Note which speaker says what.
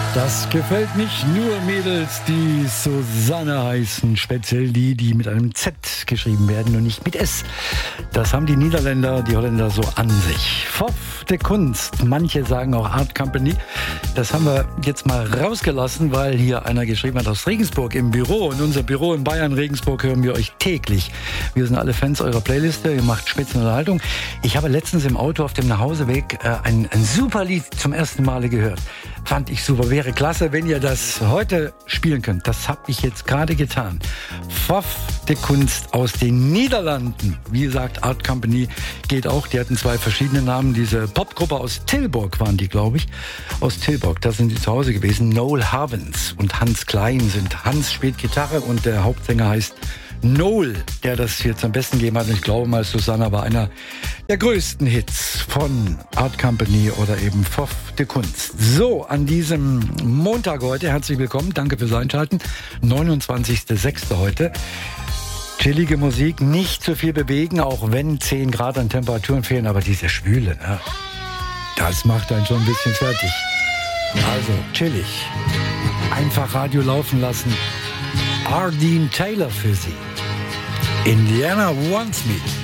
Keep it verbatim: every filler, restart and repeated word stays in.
Speaker 1: Das gefällt nicht nur Mädels, die Susanne heißen, speziell die, die mit einem Z geschrieben werden und nicht mit S. Das haben die Niederländer, die Holländer so an sich. Fof de Kunst, manche sagen auch Art Company. Das haben wir jetzt mal rausgelassen, weil hier einer geschrieben hat aus Regensburg im Büro. In unser Büro in Bayern, Regensburg, hören wir euch täglich. Wir sind alle Fans eurer Playliste, ihr macht Spitzenunterhaltung. Ich habe letztens im Auto auf dem Nachhauseweg äh, ein, ein super Lied zum ersten Male gehört. Fand ich super. Wäre klasse, wenn ihr das heute spielen könnt. Das habe ich jetzt gerade getan. Fof de Kunst aus den Niederlanden. Wie gesagt, Art Company geht auch. Die hatten zwei verschiedene Namen. Diese Popgruppe aus Tilburg waren die, glaube ich. Aus Tilburg, da sind die zu Hause gewesen. Noel Havens und Hans Klein sind. Hans spielt Gitarre und der Hauptsänger heißt Noel, der das jetzt am besten gegeben hat. Ich glaube mal, Susanna war einer der größten Hits von Art Company oder eben Fof de Kunst. So, an diesem Montag heute, herzlich willkommen, danke fürs Einschalten. neunundzwanzigster sechster heute. Chillige Musik, nicht zu viel bewegen, auch wenn zehn Grad an Temperaturen fehlen, aber diese Schwüle, ne? Das macht einen schon ein bisschen fertig. Also, chillig. Einfach Radio laufen lassen. Ardeen Taylor für Sie. Indiana Wants Me.